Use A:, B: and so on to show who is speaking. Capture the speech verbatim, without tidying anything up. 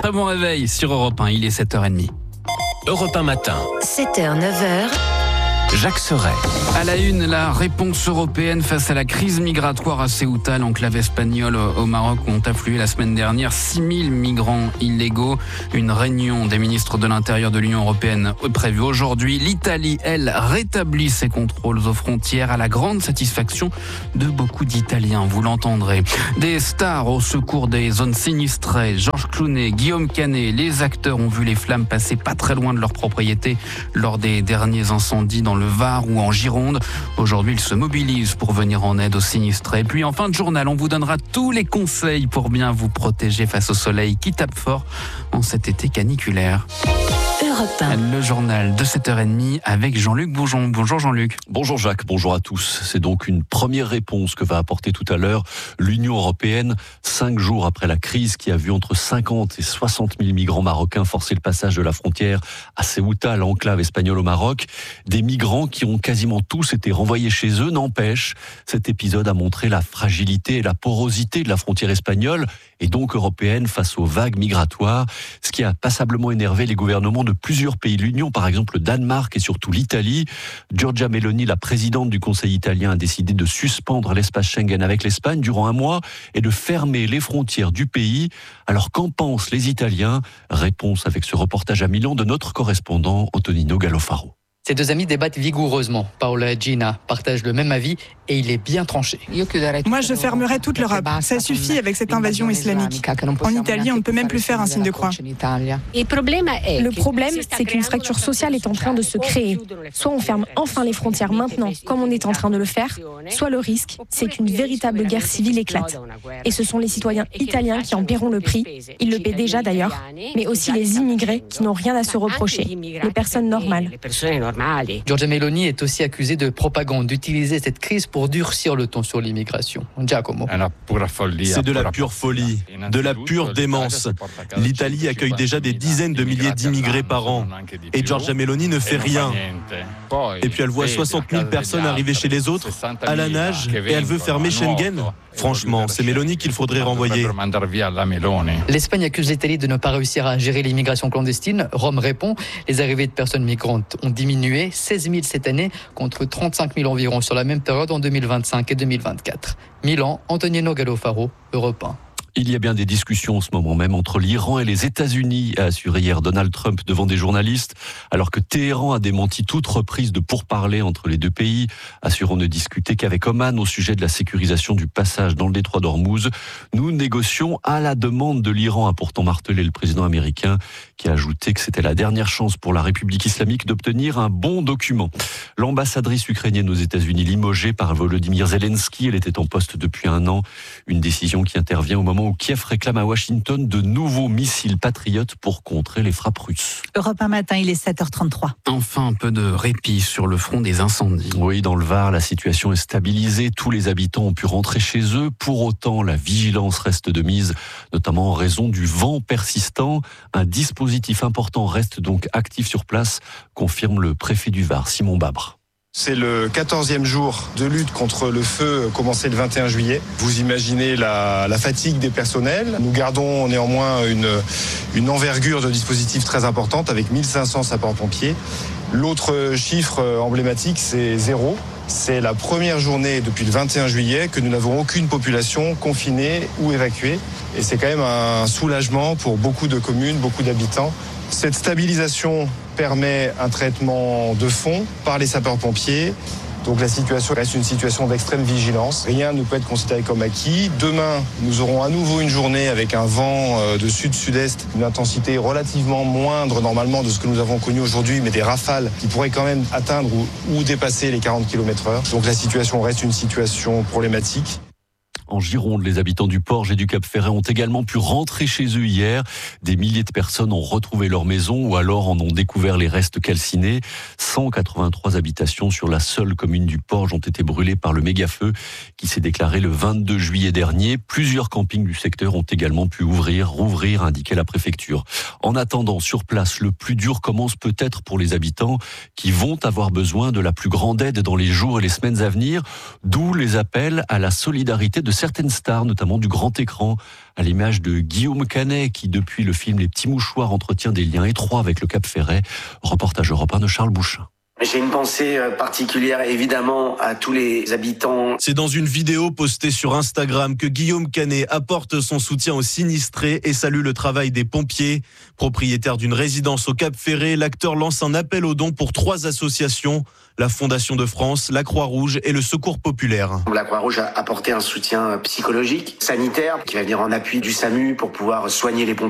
A: Très bon réveil sur Europe un, il est sept heures trente.
B: Europe un matin.
C: sept heures, neuf heures.
B: Jacques Serret.
A: À la une, la réponse européenne face à la crise migratoire à Ceuta, l'enclave espagnole au Maroc, où ont afflué la semaine dernière six mille migrants illégaux. Une réunion des ministres de l'Intérieur de l'Union européenne est prévue aujourd'hui. L'Italie, elle, rétablit ses contrôles aux frontières à la grande satisfaction de beaucoup d'Italiens, vous l'entendrez. Des stars au secours des zones sinistrées. Georges Clooney, Guillaume Canet, les acteurs ont vu les flammes passer pas très loin de leur propriété lors des derniers incendies dans le Var ou en Gironde. Aujourd'hui, ils se mobilisent pour venir en aide aux sinistrés. Puis en fin de journal, on vous donnera tous les conseils pour bien vous protéger face au soleil qui tape fort en cet été caniculaire.
C: Europe un.
A: Le journal de sept heures trente avec Jean-Luc Bourgeon. Bonjour Jean-Luc.
D: Bonjour Jacques, bonjour à tous. C'est donc une première réponse que va apporter tout à l'heure l'Union européenne, cinq jours après la crise qui a vu entre cinquante et soixante mille migrants marocains forcer le passage de la frontière à Ceuta, l'enclave espagnole au Maroc. Des migrants qui ont quasiment tous été renvoyés chez eux. N'empêche, cet épisode a montré la fragilité et la porosité de la frontière espagnole et donc européenne face aux vagues migratoires, ce qui a passablement énervé les gouvernements de plusieurs pays de l'Union, par exemple le Danemark et surtout l'Italie. Giorgia Meloni, la présidente du Conseil italien, a décidé de suspendre l'espace Schengen avec l'Espagne durant un mois et de fermer les frontières du pays. Alors qu'en pensent les Italiens ? Réponse avec ce reportage à Milan de notre correspondant Antonino Gallofaro.
E: Ces deux amis débattent vigoureusement. Paola et Gina partagent le même avis et il est bien tranché.
F: Moi, je fermerai toute l'Europe. Ça suffit avec cette invasion islamique. En Italie, on ne peut même plus faire un signe de croix.
G: Le problème, c'est qu'une fracture sociale est en train de se créer. Soit on ferme enfin les frontières maintenant, comme on est en train de le faire, soit le risque, c'est qu'une véritable guerre civile éclate. Et ce sont les citoyens italiens qui en paieront le prix. Ils le paient déjà d'ailleurs, mais aussi les immigrés qui n'ont rien à se reprocher, les personnes normales.
E: Giorgia Meloni est aussi accusée de propagande, d'utiliser cette crise pour durcir le ton sur l'immigration. Giacomo.
H: C'est de la pure folie, de la pure démence. L'Italie accueille déjà des dizaines de milliers d'immigrés par an. Et Giorgia Meloni ne fait rien. Et puis elle voit soixante mille personnes arriver chez les autres, à la nage, et elle veut fermer Schengen. Franchement, c'est Meloni qu'il faudrait renvoyer.
E: L'Espagne accuse l'Italie de ne pas réussir à gérer l'immigration clandestine. Rome répond, les arrivées de personnes migrantes ont diminué, seize mille cette année, contre trente-cinq mille environ sur la même période en deux mille vingt-cinq et deux mille vingt-quatre. Milan, Antonino Gallofaro, Europe un.
D: Il y a bien des discussions en ce moment même entre l'Iran et les États-Unis, a assuré hier Donald Trump devant des journalistes, alors que Téhéran a démenti toute reprise de pourparlers entre les deux pays, assurant ne discuter qu'avec Oman au sujet de la sécurisation du passage dans le détroit d'Ormuz. Nous négocions à la demande de l'Iran, a pourtant martelé le président américain, qui a ajouté que c'était la dernière chance pour la République islamique d'obtenir un bon document. L'ambassadrice ukrainienne aux États-Unis limogée par Volodymyr Zelensky, elle était en poste depuis un an, une décision qui intervient au moment où Kiev réclame à Washington de nouveaux missiles patriotes pour contrer les frappes russes.
I: Europe un matin, il est sept heures trente-trois.
A: Enfin, un peu de répit sur le front des incendies.
D: Oui, dans le Var, la situation est stabilisée. Tous les habitants ont pu rentrer chez eux. Pour autant, la vigilance reste de mise, notamment en raison du vent persistant. Un dispositif important reste donc actif sur place, confirme le préfet du Var, Simon Babre.
J: C'est le quatorzième jour de lutte contre le feu commencé le vingt et un juillet. Vous imaginez la, la fatigue des personnels. Nous gardons néanmoins une, une envergure de dispositifs très importante avec mille cinq cents sapeurs-pompiers. L'autre chiffre emblématique, c'est zéro. C'est la première journée depuis le vingt et un juillet que nous n'avons aucune population confinée ou évacuée. Et c'est quand même un soulagement pour beaucoup de communes, beaucoup d'habitants. Cette stabilisation permet un traitement de fond par les sapeurs-pompiers. Donc la situation reste une situation d'extrême vigilance. Rien ne peut être considéré comme acquis. Demain, nous aurons à nouveau une journée avec un vent de sud-sud-est, une intensité relativement moindre normalement de ce que nous avons connu aujourd'hui, mais des rafales qui pourraient quand même atteindre ou, ou dépasser les quarante kilomètres heure. Donc la situation reste une situation problématique.
D: En Gironde, les habitants du Porge et du Cap-Ferret ont également pu rentrer chez eux hier. Des milliers de personnes ont retrouvé leur maison ou alors en ont découvert les restes calcinés. cent quatre-vingt-trois habitations sur la seule commune du Porge ont été brûlées par le méga-feu qui s'est déclaré le vingt-deux juillet dernier. Plusieurs campings du secteur ont également pu ouvrir, rouvrir, indiquait la préfecture. En attendant, sur place, le plus dur commence peut-être pour les habitants qui vont avoir besoin de la plus grande aide dans les jours et les semaines à venir, d'où les appels à la solidarité de certaines stars, notamment du grand écran, à l'image de Guillaume Canet, qui depuis le film Les Petits Mouchoirs entretient des liens étroits avec le Cap Ferret. Reportage Europe un de Charles Bouchin.
K: J'ai une pensée particulière évidemment à tous les habitants.
H: C'est dans une vidéo postée sur Instagram que Guillaume Canet apporte son soutien aux sinistrés et salue le travail des pompiers. Propriétaire d'une résidence au Cap Ferret, l'acteur lance un appel aux dons pour trois associations, la Fondation de France, la Croix-Rouge et le Secours Populaire.
K: La Croix-Rouge a apporté un soutien psychologique, sanitaire, qui va venir en appui du SAMU pour pouvoir soigner les pompiers.